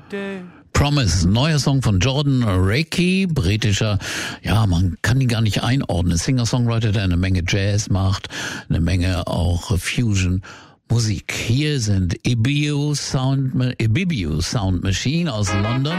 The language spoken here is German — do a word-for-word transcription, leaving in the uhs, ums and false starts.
Promise, neuer Song von Jordan Rakey, britischer, ja, man kann ihn gar nicht einordnen, Singer-Songwriter, der eine Menge Jazz macht, eine Menge auch Fusion Musik. Hier sind Ibibio Sound, Ibibio Sound Machine aus London.